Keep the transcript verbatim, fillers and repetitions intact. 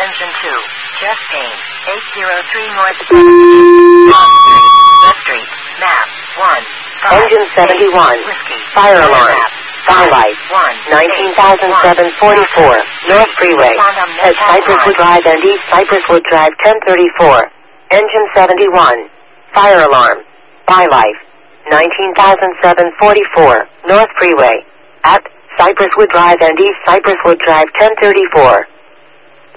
Engine two. Jeff Payne. eight oh three North Street. West Street. Map. one. Engine seventy-one. Whiskey. Fire alarm. Map. Skylight. one. nineteen thousand seven hundred forty-four. North Freeway. At Cypresswood Drive and East Cypresswood Drive ten thirty-four. Engine seventy-one. Fire alarm. Skylight. nineteen thousand seven hundred forty-four. North Freeway. At Cypresswood Drive and East Cypresswood Drive ten thirty-four.